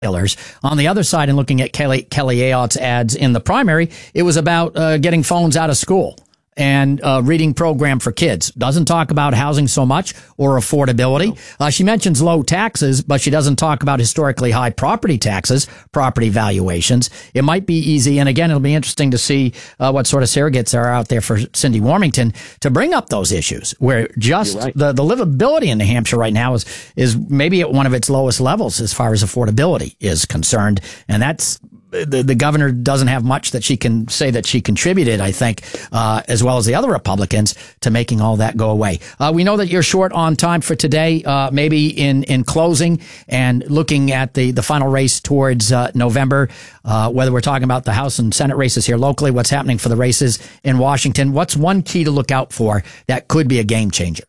On the other side, and looking at Kelly Ayotte's ads in the primary, it was about getting phones out of school and reading program for kids. Doesn't talk about housing so much or affordability. She mentions low taxes, but she doesn't talk about historically high property taxes, property valuations. It might be easy. And again, it'll be interesting to see what sort of surrogates are out there for Cindy Warmington to bring up those issues where just the livability in New Hampshire right now is maybe at one of its lowest levels as far as affordability is concerned. And that's the governor doesn't have much that she can say that she contributed, I think, as well as the other Republicans, to making all that go away. We know that you're short on time for today. Maybe in closing and looking at the final race towards November, whether we're talking about the House and Senate races here locally, what's happening for the races in Washington, what's one key to look out for that could be a game changer?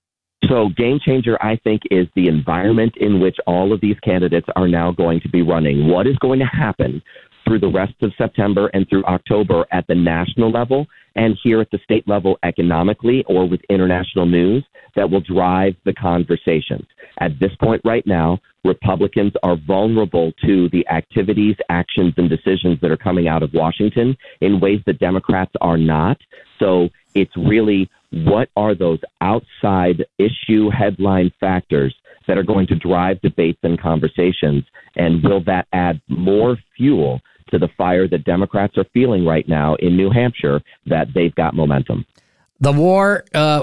So game changer, I think, is the environment in which all of these candidates are now going to be running. What is going to happen through the rest of September and through October at the national level and here at the state level economically or with international news that will drive the conversations. At this point right now, Republicans are vulnerable to the activities, actions, and decisions that are coming out of Washington in ways that Democrats are not. So it's really, what are those outside issue headline factors that are going to drive debates and conversations? And will that add more fuel to the fire that Democrats are feeling right now in New Hampshire, that they've got momentum? The war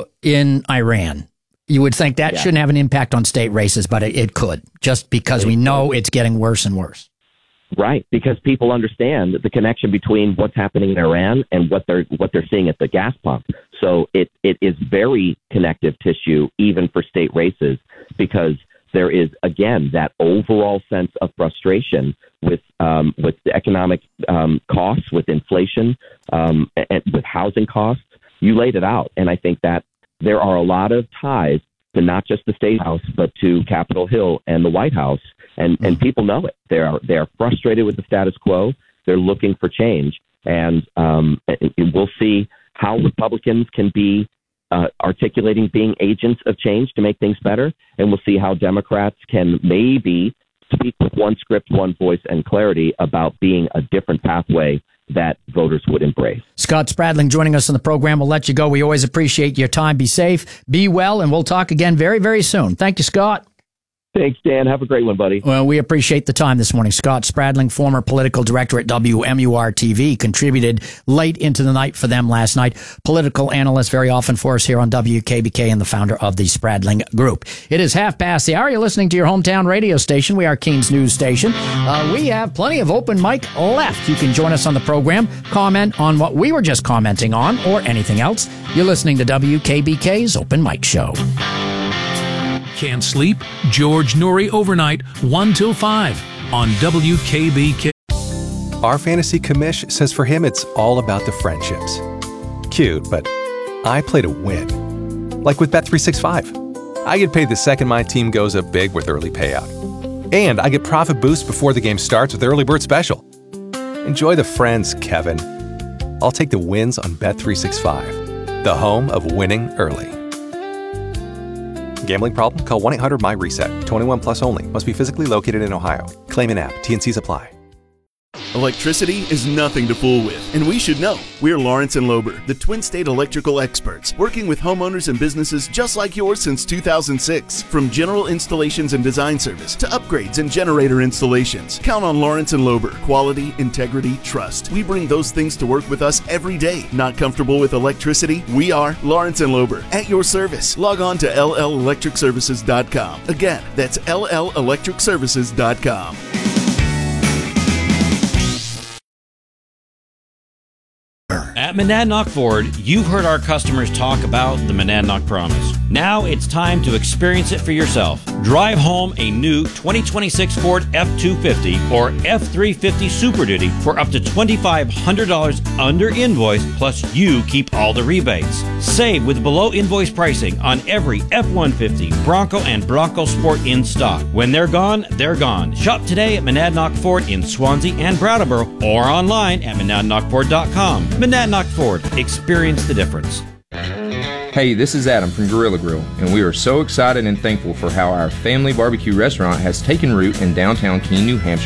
in Iran, you would think that shouldn't have an impact on state races, but it could, just because we know it's getting worse and worse. Right, because people understand the connection between what's happening in Iran and what they're seeing at the gas pump. So it is very connective tissue, even for state races, because there is, again, that overall sense of frustration with the economic costs, with inflation, and with housing costs. You laid it out, and I think that there are a lot of ties to not just the State House, but to Capitol Hill and the White House. And people know it. They are frustrated with the status quo. They're looking for change. And we'll see how Republicans can be articulating being agents of change to make things better. And we'll see how Democrats can maybe speak with one script, one voice, and clarity about being a different pathway that voters would embrace. Scott Spradling joining us on the program. We'll let you go. We always appreciate your time. Be safe, be well, and we'll talk again very, very soon. Thank you, Scott. Thanks, Dan. Have a great one, buddy. Well, we appreciate the time this morning. Scott Spradling, former political director at WMUR-TV, contributed late into the night for them last night. Political analyst very often for us here on WKBK and the founder of the Spradling Group. It is 1:30. You're listening to your hometown radio station. We are Keens News Station. We have plenty of open mic left. You can join us on the program, comment on what we were just commenting on, or anything else. You're listening to WKBK's Open Mic Show. Can't sleep? George Noory overnight, 1 till 5 on WKBK. Our fantasy commish says for him it's all about the friendships. Cute, but I play to win. Like with Bet365. I get paid the second my team goes up big with early payout. And I get profit boost before the game starts with Early Bird Special. Enjoy the friends, Kevin. I'll take the wins on Bet365, the home of winning early. Gambling problem? Call 1-800-MY-RESET. 21 plus only. Must be physically located in Ohio. Claim in app. T&Cs apply. Electricity is nothing to fool with, and we should know. We're Lawrence and Lober, the Twin State electrical experts, working with homeowners and businesses just like yours since 2006. From general installations and design service to upgrades and generator installations, count on Lawrence and Lober. Quality, integrity, trust. We bring those things to work with us every day. Not comfortable with electricity? We are Lawrence and Lober, at your service. Log on to LLElectricServices.com. Again, that's LLElectricServices.com. At Monadnock Ford, you've heard our customers talk about the Monadnock Promise. Now it's time to experience it for yourself. Drive home a new 2026 Ford F-250 or F-350 Super Duty for up to $2,500 under invoice, plus you keep all the rebates. Save with below invoice pricing on every F-150, Bronco, and Bronco Sport in stock. When they're gone, they're gone. Shop today at Monadnock Ford in Swansea and Brattleboro or online at monadnockford.com. Monadnock Ford. Experience the difference. Hey, this is Adam from Gorilla Grill, and we are so excited and thankful for how our family barbecue restaurant has taken root in downtown Keene, New Hampshire,